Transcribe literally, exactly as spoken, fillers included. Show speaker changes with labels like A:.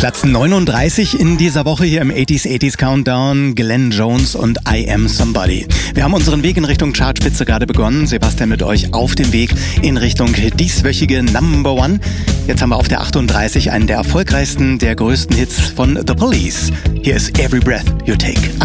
A: Platz neununddreißig in dieser Woche hier im achtziger achtziger Countdown, Glenn Jones und I Am Somebody. Wir haben unseren Weg in Richtung Chartspitze gerade begonnen. Sebastian mit euch auf dem Weg in Richtung dieswöchige Number One. Jetzt haben wir auf der achtunddreißig einen der erfolgreichsten, der größten Hits von The Police. Hier ist Every Breath You Take.